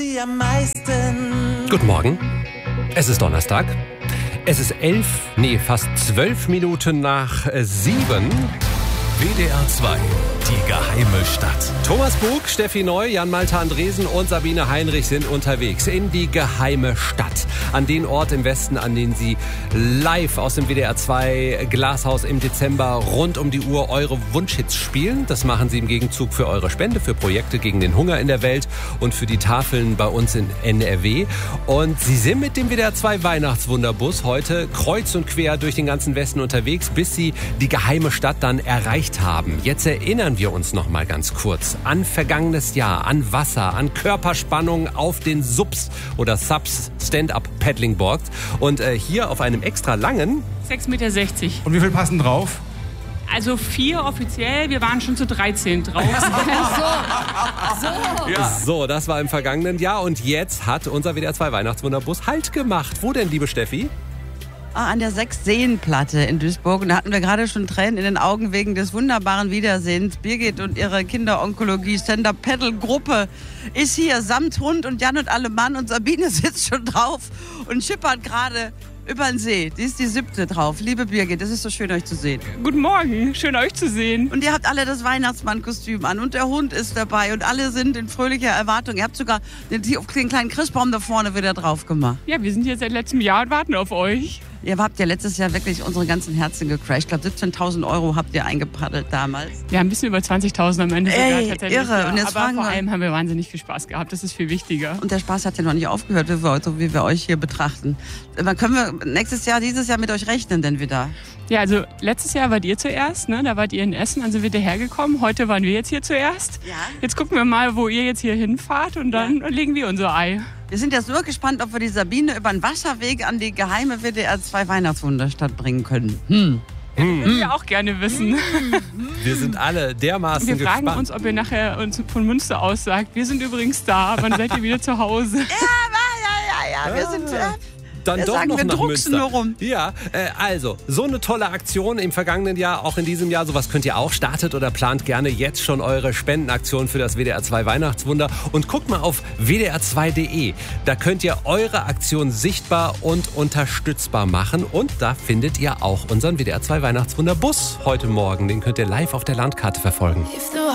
Am meisten. Guten Morgen. Es ist Donnerstag. Es ist fast 12 Minuten nach 7. WDR 2, die geheime Stadt. Thomas Bug, Steffi Neu, Jan-Malte Andresen und Sabine Heinrich sind unterwegs in die geheime Stadt. An den Ort im Westen, an den sie live aus dem WDR 2 Glashaus im Dezember rund um die Uhr eure Wunschhits spielen. Das machen sie im Gegenzug für eure Spende, für Projekte gegen den Hunger in der Welt und für die Tafeln bei uns in NRW. Und sie sind mit dem WDR 2 Weihnachtswunderbus heute kreuz und quer durch den ganzen Westen unterwegs, bis sie die geheime Stadt dann erreicht haben. Jetzt erinnern wir uns noch mal ganz kurz an vergangenes Jahr, an Wasser, an Körperspannung auf den Subs oder Subs Stand-Up-Paddling-Boards und hier auf einem extra langen 6,60 Meter. Und wie viel passen drauf? Also 4 offiziell, wir waren schon zu 13 drauf. So, das war im vergangenen Jahr und jetzt hat unser WDR 2 Weihnachtswunderbus Halt gemacht. Wo denn, liebe Steffi? An der Sechs-Seen-Platte in Duisburg. Und da hatten wir gerade schon Tränen in den Augen wegen des wunderbaren Wiedersehens. Birgit und ihre Kinderonkologie Stand-Up-Paddle-Gruppe ist hier samt Hund und Jan und alle Mann. Und Sabine sitzt schon drauf und schippert gerade über den See. Die ist die 7. drauf. Liebe Birgit, es ist so schön, euch zu sehen. Guten Morgen, schön euch zu sehen. Und ihr habt alle das Weihnachtsmannkostüm an und der Hund ist dabei und alle sind in fröhlicher Erwartung. Ihr habt sogar den kleinen Christbaum da vorne wieder drauf gemacht. Ja, wir sind hier seit letztem Jahr und warten auf euch. Ihr habt ja letztes Jahr wirklich unsere ganzen Herzen gecrashed. Ich glaube, 17.000 € habt ihr eingepaddelt damals. Ja, ein bisschen über 20.000 am Ende sogar tatsächlich. Irre. Und jetzt aber vor allem haben wir wahnsinnig viel Spaß gehabt. Das ist viel wichtiger. Und der Spaß hat ja noch nicht aufgehört, wie wir euch hier betrachten. Wann können wir dieses Jahr mit euch rechnen denn wieder? Ja, also letztes Jahr wart ihr zuerst, ne? Da wart ihr in Essen, dann sind wir dahergekommen. Heute waren wir jetzt hier zuerst. Ja. Jetzt gucken wir mal, wo ihr jetzt hier hinfahrt und dann legen wir unser Ei. Wir sind jetzt nur gespannt, ob wir die Sabine über den Wasserweg an die geheime WDR 2 Weihnachtswunderstadt bringen können. Würden wir auch gerne wissen. Wir sind alle dermaßen Wir gespannt. fragen uns, ob ihr nachher uns von Münster aus sagt, wir sind übrigens da, wann seid ihr wieder zu Hause? Ja, wir sind... Dann wir doch sagen, noch wir nach drucksen Münster. nur rum. Ja, also, so eine tolle Aktion im vergangenen Jahr, auch in diesem Jahr. Sowas könnt ihr auch. Startet oder plant gerne jetzt schon eure Spendenaktion für das WDR 2 Weihnachtswunder. Und guckt mal auf wdr2.de. Da könnt ihr eure Aktion sichtbar und unterstützbar machen. Und da findet ihr auch unseren WDR 2 Weihnachtswunderbus heute Morgen. Den könnt ihr live auf der Landkarte verfolgen.